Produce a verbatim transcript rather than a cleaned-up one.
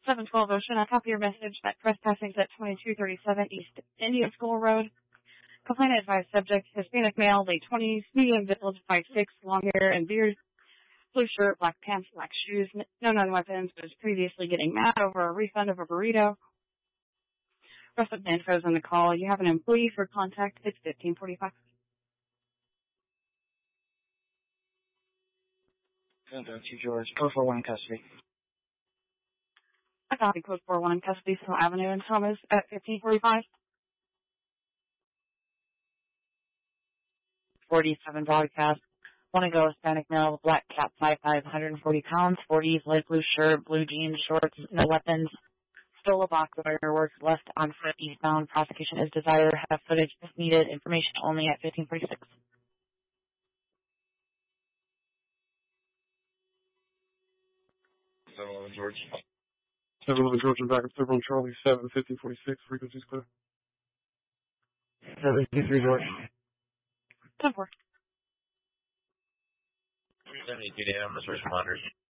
seven twelve Ocean, I copy your message that trespassing is at twenty-two thirty-seven East Indian School Road. Complainant advised subject, Hispanic male, late twenties, medium build, five foot six, long hair and beard, blue shirt, black pants, black shoes, no known weapons, was previously getting mad over a refund of a burrito. Rest of the info is on the call. You have an employee for contact. It's fifteen forty-five. Send out to George. four four one in custody. I copy code four one in custody, Hill Avenue in Thomas at fifteen forty-five. forty-seven broadcast. Want to go Hispanic male, black cap, five five, one hundred forty pounds, forties, light blue shirt, blue jeans, shorts, no weapons. Stole a box of fireworks left on foot eastbound. Prosecution is desired. Have footage if needed. Information only at fifteen forty-six. seven eleven George. seven eleven George and back up seven on Charlie, seven fifteen forty-six. Frequency's clear. seven fifty-three George. ten four. seventy-two to M, responders.